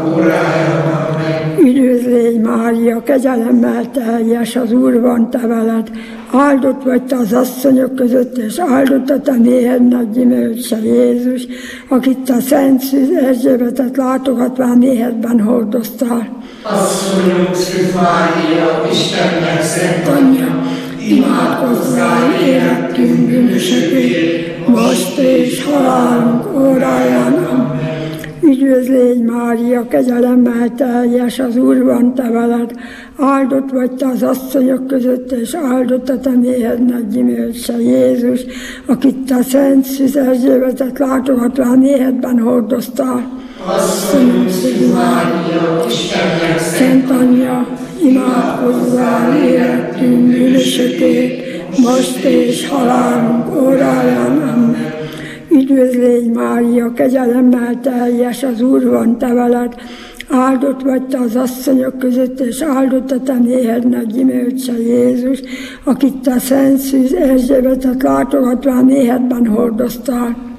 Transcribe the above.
órájában meg. Üdvözl légy, Mária, kegyelemmel teljes, az Úr van te veled, áldott vagy te az asszonyok között, és áldott a te méhednek gyümölcse, Jézus, akit a Szent Szűz Erzsébetet látogatván méhedben hordoztál. Asszonyunk Szűz Mária, Istennek szent anyja, imádkozzál életünk bűnösökért, most és halálunk óráján. Amen. Üdvözl légy, Mária, kegyelemmel teljes, az Úr van te veled, áldott vagy te az asszonyok között, és áldott a te méhednek gyümölcse, Jézus, akit te a Szent Szűz Erzsébetet látogatván méhedben hordoztál. Asszonyunk Szűz Mária, Istennek Szent anyja, imádkozzál életünk bűnösökért, most és halálunk óráján. Amen. Üdvözl légy, Mária, kegyelemmel teljes, az Úr van te veled, áldott vagy te az asszonyok között, és áldott a te méhednek gyümölcse, Jézus, akit te a Szent Szűz Erzsébetet látogatván méhedben hordoztál.